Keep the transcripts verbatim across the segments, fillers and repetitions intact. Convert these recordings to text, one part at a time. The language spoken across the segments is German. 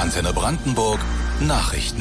Antenne Brandenburg Nachrichten.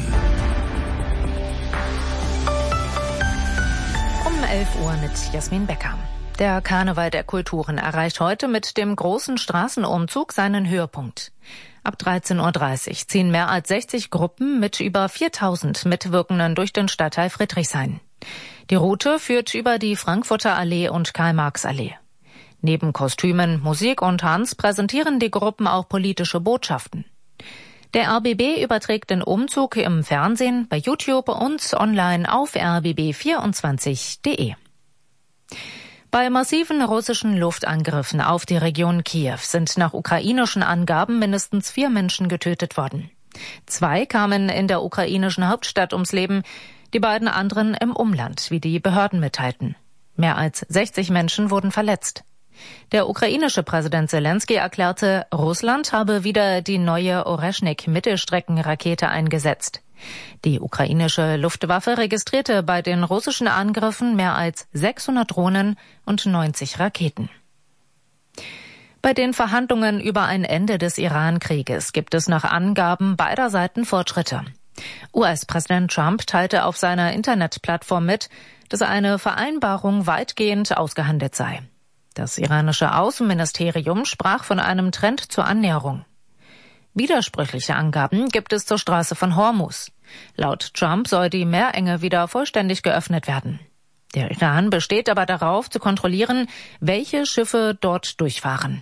Um elf Uhr mit Jasmin Becker. Der Karneval der Kulturen erreicht heute mit dem großen Straßenumzug seinen Höhepunkt. Ab dreizehn Uhr dreißig ziehen mehr als sechzig Gruppen mit über viertausend Mitwirkenden durch den Stadtteil Friedrichshain. Die Route führt über die Frankfurter Allee und Karl-Marx-Allee. Neben Kostümen, Musik und Tanz präsentieren die Gruppen auch politische Botschaften. Der R B B überträgt den Umzug im Fernsehen, bei YouTube und online auf r b b vierundzwanzig punkt de. Bei massiven russischen Luftangriffen auf die Region Kiew sind nach ukrainischen Angaben mindestens vier Menschen getötet worden. Zwei kamen in der ukrainischen Hauptstadt ums Leben, die beiden anderen im Umland, wie die Behörden mitteilten. Mehr als sechzig Menschen wurden verletzt. Der ukrainische Präsident Selenskyj erklärte, Russland habe wieder die neue Oreschnik-Mittelstreckenrakete eingesetzt. Die ukrainische Luftwaffe registrierte bei den russischen Angriffen mehr als sechshundert Drohnen und neunzig Raketen. Bei den Verhandlungen über ein Ende des Iran-Krieges gibt es nach Angaben beider Seiten Fortschritte. U S-Präsident Trump teilte auf seiner Internetplattform mit, dass eine Vereinbarung weitgehend ausgehandelt sei. Das iranische Außenministerium sprach von einem Trend zur Annäherung. Widersprüchliche Angaben gibt es zur Straße von Hormuz. Laut Trump soll die Meerenge wieder vollständig geöffnet werden. Der Iran besteht aber darauf, zu kontrollieren, welche Schiffe dort durchfahren.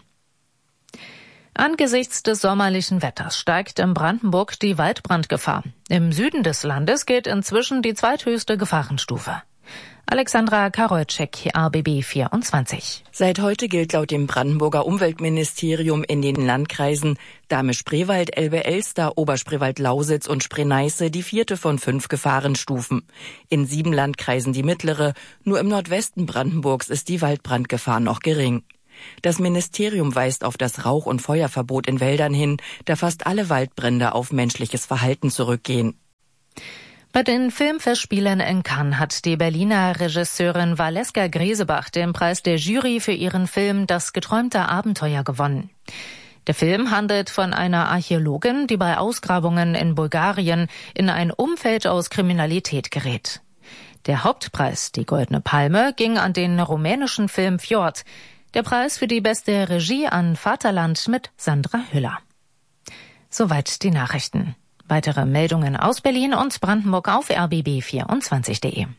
Angesichts des sommerlichen Wetters steigt in Brandenburg die Waldbrandgefahr. Im Süden des Landes gilt inzwischen die zweithöchste Gefahrenstufe. Alexandra Karolczek, R B B vierundzwanzig. Seit heute gilt laut dem Brandenburger Umweltministerium in den Landkreisen Dahme-Spreewald, Elbe-Elster, Oberspreewald-Lausitz und Spree-Neiße die vierte von fünf Gefahrenstufen. In sieben Landkreisen die mittlere, nur im Nordwesten Brandenburgs ist die Waldbrandgefahr noch gering. Das Ministerium weist auf das Rauch- und Feuerverbot in Wäldern hin, da fast alle Waldbrände auf menschliches Verhalten zurückgehen. Bei den Filmfestspielen in Cannes hat die Berliner Regisseurin Valeska Grisebach den Preis der Jury für ihren Film Das geträumte Abenteuer gewonnen. Der Film handelt von einer Archäologin, die bei Ausgrabungen in Bulgarien in ein Umfeld aus Kriminalität gerät. Der Hauptpreis, die Goldene Palme, ging an den rumänischen Film Fjord. Der Preis für die beste Regie an Vaterland mit Sandra Hüller. Soweit die Nachrichten. Weitere Meldungen aus Berlin und Brandenburg auf r b b vierundzwanzig punkt de.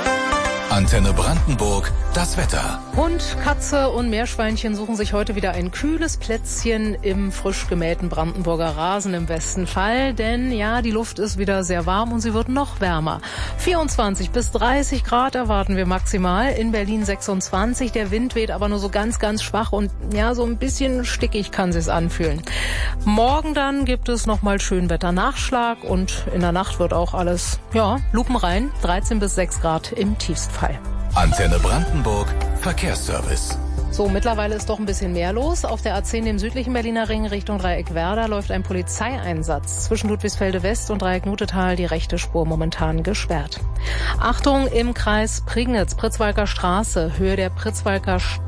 Antenne Brandenburg, das Wetter. Hund, Katze und Meerschweinchen suchen sich heute wieder ein kühles Plätzchen im frisch gemähten Brandenburger Rasen im besten Fall. Denn ja, die Luft ist wieder sehr warm und sie wird noch wärmer. vierundzwanzig bis dreißig Grad erwarten wir maximal. In Berlin sechsundzwanzig. Der Wind weht aber nur so ganz, ganz schwach und ja, so ein bisschen stickig kann sich's anfühlen. Morgen dann gibt es nochmal Schönwetter-Nachschlag und in der Nacht wird auch alles, ja, lupenrein. dreizehn bis sechs Grad im Tiefstfall. Antenne Brandenburg, Verkehrsservice. So, mittlerweile ist doch ein bisschen mehr los. Auf der A zehn im südlichen Berliner Ring Richtung Dreieck Werder läuft ein Polizeieinsatz. Zwischen Ludwigsfelde West und Dreieck Nutetal die rechte Spur momentan gesperrt. Achtung im Kreis Prignitz, Pritzwalker Straße, Höhe der Pritzwalker Straße.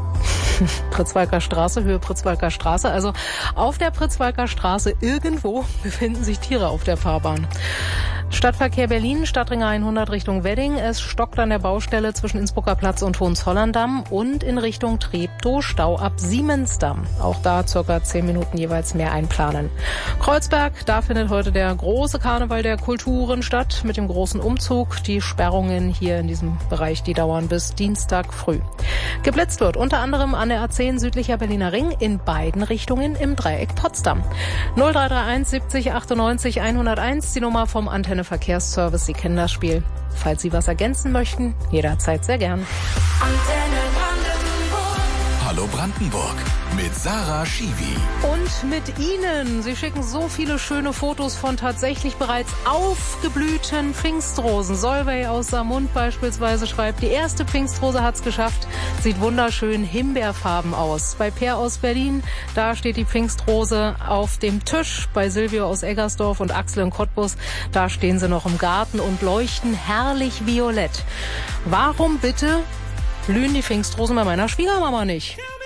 Pritzwalker Straße, Höhe Pritzwalker Straße. Also auf der Pritzwalker Straße irgendwo befinden sich Tiere auf der Fahrbahn. Stadtverkehr Berlin, Stadtring hundert Richtung Wedding. Es stockt an der Baustelle zwischen Innsbrucker Platz und Hohenzollern-Damm und in Richtung Treptow Stau ab Siemensdamm. Auch da circa zehn Minuten jeweils mehr einplanen. Kreuzberg, da findet heute der große Karneval der Kulturen statt mit dem großen Umzug. Die Sperrungen hier in diesem Bereich, die dauern bis Dienstag früh. Geblitzt wird unter anderem an der A zehn südlicher Berliner Ring in beiden Richtungen im Dreieck Potsdam. null drei drei eins siebzig achtundneunzig hunderteins, die Nummer vom Antenne Verkehrsservice. Sie kennen das Spiel. Falls Sie was ergänzen möchten, jederzeit sehr gern. Antenne Brandenburg. Hallo Brandenburg mit Sarah Schiwi. Und mit Ihnen. Sie schicken so viele schöne Fotos von tatsächlich bereits aufgeblühten Pfingstrosen. Solveig aus Saarmund beispielsweise schreibt, die erste Pfingstrose hat's geschafft. Sieht wunderschön himbeerfarben aus. Bei Per aus Berlin, da steht die Pfingstrose auf dem Tisch. Bei Silvio aus Eggersdorf und Axel in Cottbus, da stehen sie noch im Garten und leuchten herrlich violett. Warum bitte blühen die Pfingstrosen bei meiner Schwiegermama nicht?